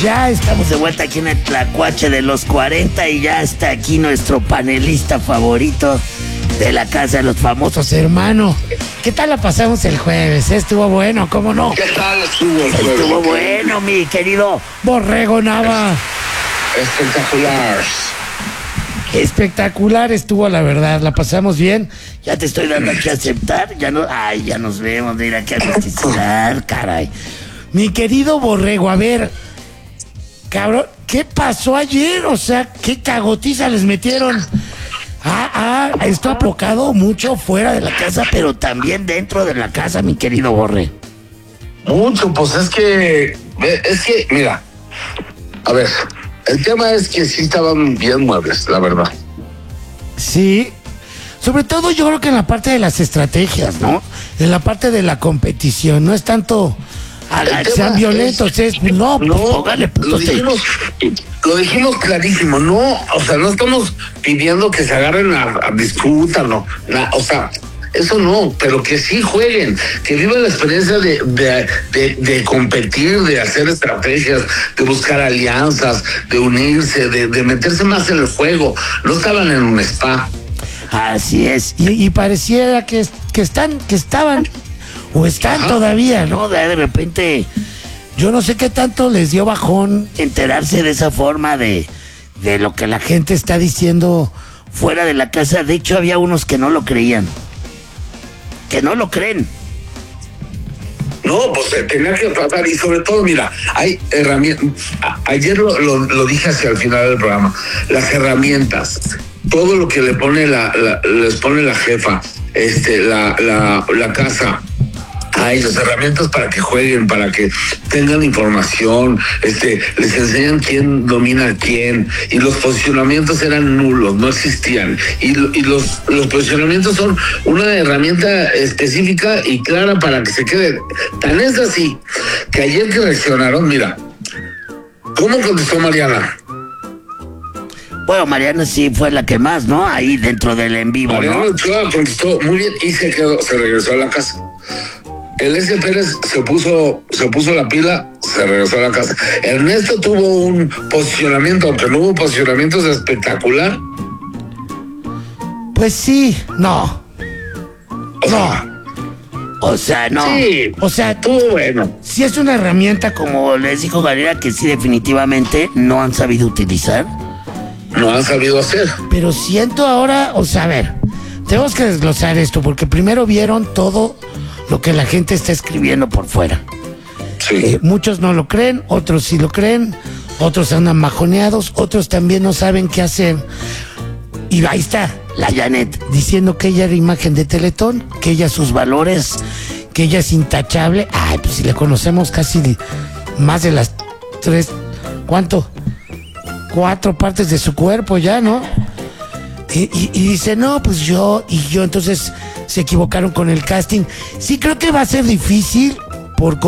Ya estamos de vuelta aquí en el Tlacuache de los 40 y ya está aquí nuestro panelista favorito de la Casa de los Famosos, hermano. ¿Qué tal la pasamos el jueves? Estuvo bueno, ¿cómo no? ¿Qué tal estuvo el jueves? Estuvo bueno, mi querido Borrego Nava. Espectacular. Espectacular estuvo, la verdad, la pasamos bien. Ya te estoy dando aquí a aceptar. Ya no, ya nos vemos, mira aquí a titular, caray. Mi querido Borrego, a ver, cabrón, ¿qué pasó ayer? O sea, ¿qué cagotiza les metieron? Esto ha provocado mucho fuera de la casa, pero también dentro de la casa, mi querido Borre. Mucho, pues es que, mira, a ver, el tema es que sí estaban bien muebles, la verdad. Sí, sobre todo yo creo que en la parte de las estrategias, ¿no? En la parte de la competición, no es tanto sean violentos, no, póngale puntos. Lo dijimos clarísimo, no, o sea, no estamos pidiendo que se agarren a disputar, no, o sea, eso no, pero que sí jueguen, que vivan la experiencia de competir, de hacer estrategias, de buscar alianzas, de unirse, de meterse más en el juego. No estaban en un spa. Así es, y pareciera que estaban o están todavía, ¿no? De repente, yo no sé qué tanto les dio bajón enterarse de esa forma de lo que la gente está diciendo fuera de la casa. De hecho, había unos que no lo creían. Que no lo creen. No, pues tenía que tratar, y sobre todo, mira, hay herramientas. Ayer lo dije hacia el final del programa. Las herramientas, todo lo que les pone la jefa, la casa. Hay las herramientas para que jueguen, para que tengan información, les enseñan quién domina a quién, y los posicionamientos eran nulos, no existían, y los posicionamientos son una herramienta específica y clara para que se quede. Tan es así que ayer que reaccionaron, mira, ¿cómo contestó Mariana? Bueno, Mariana sí fue la que más, ¿no? Ahí dentro del en vivo, Mariana, ¿no? Claro, contestó muy bien y se regresó a la casa. El S. Pérez se puso la pila, se regresó a la casa. Ernesto tuvo un posicionamiento, aunque no hubo posicionamientos espectacular. Pues sí, no. O sea, no. Sí, o sea, estuvo bueno. Sí es una herramienta, como les dijo Galera, que sí definitivamente no han sabido utilizar. No han sabido hacer. Pero siento ahora, o sea, a ver, tenemos que desglosar esto, porque primero vieron todo lo que la gente está escribiendo por fuera. Sí. Muchos no lo creen, otros sí lo creen, otros andan majoneados, otros también no saben qué hacer. Y ahí está la Janet diciendo que ella era imagen de Teletón, que ella sus valores, que ella es intachable. Ay, pues si le conocemos casi más de las 4 partes de su cuerpo ya, ¿no? Y dice, no, pues yo, entonces se equivocaron con el casting. Sí, creo que va a ser difícil por